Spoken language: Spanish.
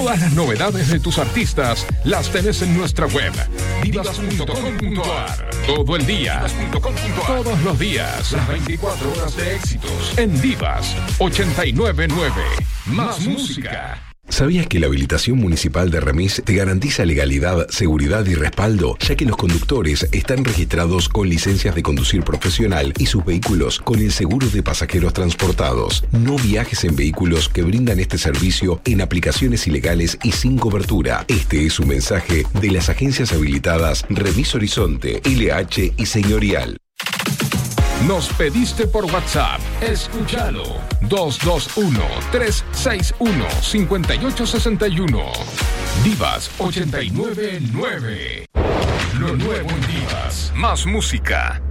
Todas las novedades de tus artistas las tenés en nuestra web, divas.com.ar. Todo el día, todos los días, las 24 horas de éxitos. En Divas 899. Más música. ¿Sabías que la habilitación municipal de Remis te garantiza legalidad, seguridad y respaldo, ya que los conductores están registrados con licencias de conducir profesional y sus vehículos con el seguro de pasajeros transportados? No viajes en vehículos que brindan este servicio en aplicaciones ilegales y sin cobertura. Este es un mensaje de las agencias habilitadas Remis Horizonte, LH y Señorial. Nos pediste por WhatsApp. Escúchalo. 221-361-5861. Divas 899. Lo nuevo en Divas. Más música.